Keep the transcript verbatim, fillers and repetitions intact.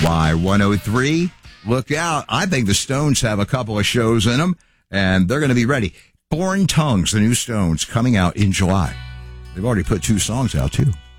Y one oh three. Look out. I think the Stones have a couple of shows in them, and they're going to be ready. Foreign Tongues, the new Stones, coming out in July. They've already put two songs out, too.